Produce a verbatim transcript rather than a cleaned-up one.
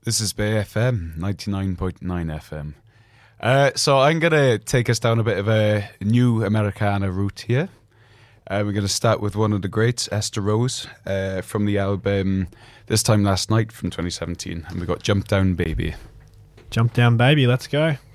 This is Bay F M, ninety-nine point nine F M. Uh, so I'm going to take us down a bit of a new Americana route here. Uh, we're going to start with one of the greats, Esther Rose, uh, from the album This Time Last Night from twenty seventeen. And we got Jump Down Baby. Jump Down Baby, let's go.